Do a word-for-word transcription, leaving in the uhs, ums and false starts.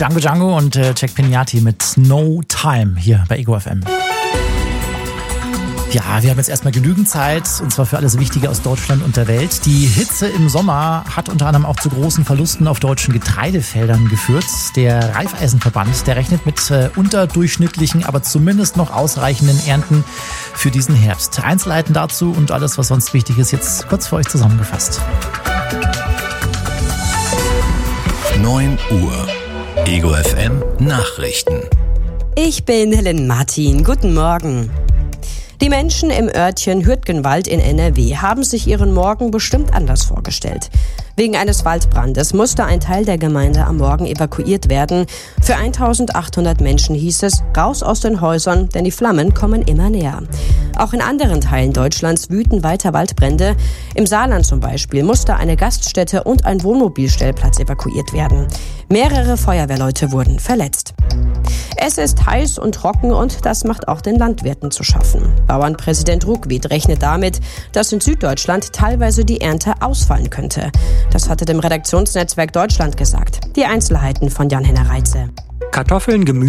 Django Django und äh, Jack Pignati mit No Time hier bei Ego F M. Ja, wir haben jetzt erstmal genügend Zeit, und zwar für alles Wichtige aus Deutschland und der Welt. Die Hitze im Sommer hat unter anderem auch zu großen Verlusten auf deutschen Getreidefeldern geführt. Der Raiffeisenverband, der rechnet mit äh, unterdurchschnittlichen, aber zumindest noch ausreichenden Ernten für diesen Herbst. Einzelheiten dazu und alles, was sonst wichtig ist, jetzt kurz für euch zusammengefasst. neun Uhr. Ego F M Nachrichten. Ich bin Helen Martin. Guten Morgen. Die Menschen im Örtchen Hürtgenwald in N R W haben sich ihren Morgen bestimmt anders vorgestellt. Wegen eines Waldbrandes musste ein Teil der Gemeinde am Morgen evakuiert werden. Für eintausendachthundert Menschen hieß es, raus aus den Häusern, denn die Flammen kommen immer näher. Auch in anderen Teilen Deutschlands wüten weiter Waldbrände. Im Saarland zum Beispiel musste eine Gaststätte und ein Wohnmobilstellplatz evakuiert werden. Mehrere Feuerwehrleute wurden verletzt. Es ist heiß und trocken und das macht auch den Landwirten zu schaffen. Bauernpräsident Ruckwied rechnet damit, dass in Süddeutschland teilweise die Ernte ausfallen könnte. Das hatte dem Redaktionsnetzwerk Deutschland gesagt. Die Einzelheiten von Jan-Henner Reitze. Kartoffeln, Gemüse